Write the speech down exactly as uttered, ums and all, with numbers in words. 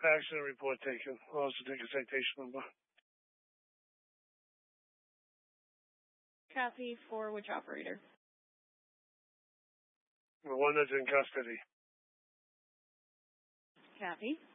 Accident report taken. I'll also take a citation number. Copy for which operator? The one that's in custody. Copy.